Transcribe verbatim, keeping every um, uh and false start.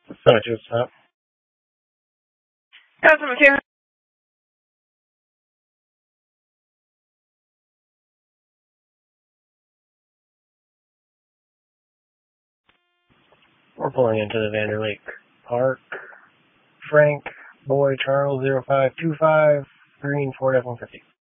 So what's up? Got some material. We're pulling into the Vanderlake Park. Frank, Boy, Charles, zero five two five, green Ford F one fifty.